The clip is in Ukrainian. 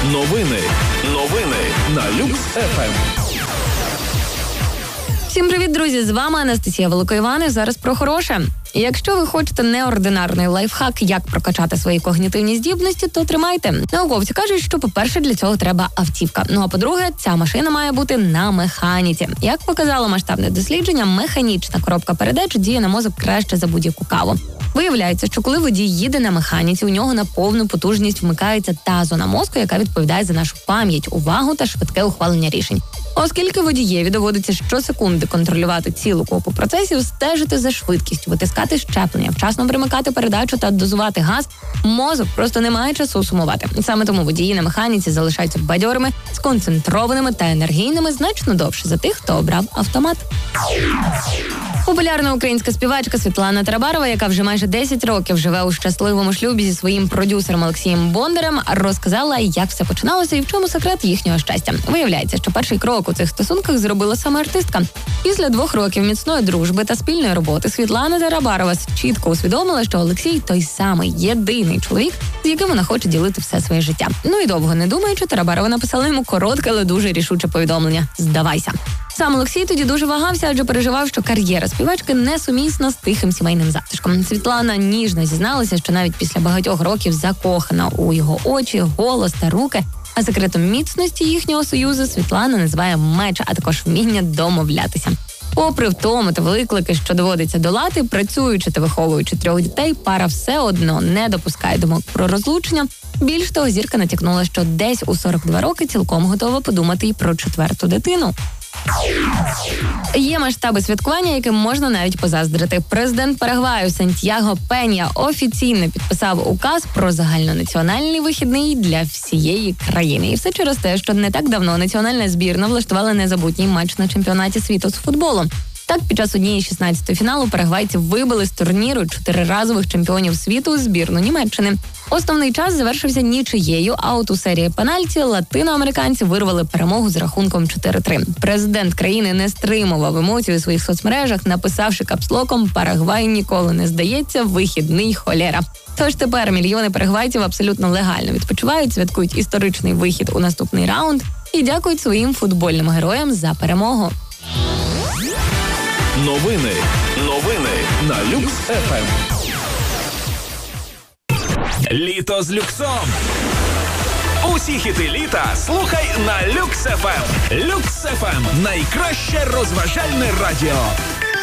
Новини на Люкс ФМ. Всім привіт, друзі! З вами Анастасія Великоїван. Зараз про хороше. Якщо ви хочете неординарний лайфхак, як прокачати свої когнітивні здібності, то тримайте. Науковці кажуть, що, по-перше, для цього треба автівка. Ну а по-друге, ця машина має бути на механіці. Як показало масштабне дослідження, механічна коробка передач діє на мозок краще за будь-яку каву. Виявляється, що коли водій їде на механіці, у нього на повну потужність вмикається та зона мозку, яка відповідає за нашу пам'ять, увагу та швидке ухвалення рішень. Оскільки водієві доводиться щосекунди контролювати цілу купу процесів, стежити за швидкістю, витискати щеплення, вчасно примикати передачу та дозувати газ, мозок просто не має часу сумувати. Саме тому водії на механіці залишаються бадьорими, сконцентрованими та енергійними значно довше за тих, хто обрав автомат. Популярна українська співачка Світлана Тарабарова, яка вже майже 10 років живе у щасливому шлюбі зі своїм продюсером Олексієм Бондарем, розказала, як все починалося і в чому секрет їхнього щастя. Виявляється, що перший крок у цих стосунках зробила саме артистка. Після 2 років міцної дружби та спільної роботи Світлана Тарабарова чітко усвідомила, що Олексій той самий єдиний чоловік, з яким вона хоче ділити все своє життя. Ну і довго не думаючи, Тарабарова написала йому коротке, але дуже рішуче повідомлення: «Здавайся». Сам Олексій тоді дуже вагався, адже переживав, що кар'єра співачки несумісна з тихим сімейним затишком. Світлана ніжно зізналася, що навіть після багатьох років закохана у його очі, голос та руки. А секретом міцності їхнього союзу Світлана називає меч, а також вміння домовлятися. Попри втому та виклики, що доводиться долати, працюючи та виховуючи 3 дітей, пара все одно не допускає думок про розлучення. Більш того, зірка натякнула, що десь у 42 роки цілком готова подумати й про 4-ту дитину. Є масштаби святкування, яким можна навіть позаздрити. Президент Парагваю Сантьяго Пенья офіційно підписав указ про загальнонаціональний вихідний для всієї країни. І все через те, що не так давно національна збірна влаштувала незабутній матч на чемпіонаті світу з футболу. Так, під час однієї 16-ї фіналу парагвайці вибили з турніру 4-разових чемпіонів світу збірну Німеччини. Основний час завершився нічиєю, а от у серії пенальті латиноамериканці вирвали перемогу з рахунком 4-3. Президент країни не стримував емоцій у своїх соцмережах, написавши капслоком «Парагвай ніколи не здається, вихідний холєра». Тож тепер мільйони парагвайців абсолютно легально відпочивають, святкують історичний вихід у наступний раунд і дякують своїм футбольним героям за перемогу. Новини на Люкс ФМ. Літо з люксом. Усі хіти літа слухай на Люкс ФМ. Люкс ФМ – найкраще розважальне радіо.